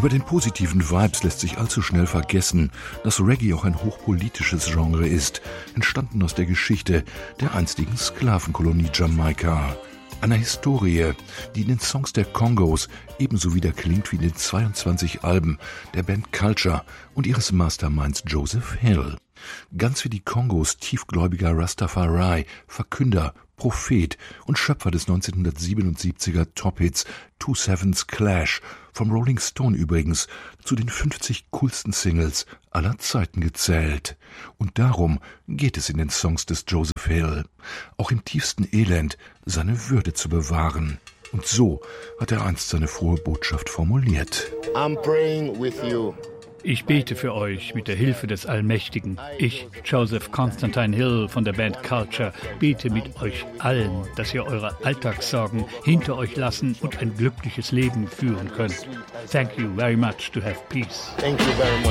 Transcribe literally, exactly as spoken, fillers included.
Über den positiven Vibes lässt sich allzu schnell vergessen, dass Reggae auch ein hochpolitisches Genre ist, entstanden aus der Geschichte der einstigen Sklavenkolonie Jamaika. Einer Historie, die in den Songs der Kongos ebenso wieder klingt wie in den zweiundzwanzig Alben der Band Culture und ihres Masterminds Joseph Hill. Ganz wie die Kongos tiefgläubiger Rastafari, Verkünder, Prophet und Schöpfer des neunzehnhundertsiebenundsiebziger Top-Hits Two Sevens Clash, vom Rolling Stone übrigens, zu den fünfzig coolsten Singles aller Zeiten gezählt. Und darum geht es in den Songs des Joseph Hill, auch im tiefsten Elend seine Würde zu bewahren. Und so hat er einst seine frohe Botschaft formuliert. I'm praying with you. Ich bete für euch mit der Hilfe des Allmächtigen. Ich, Joseph Constantine Hill von der Band Culture, bete mit euch allen, dass ihr eure Alltagssorgen hinter euch lassen und ein glückliches Leben führen könnt. Thank you very much to have peace. Thank you very much.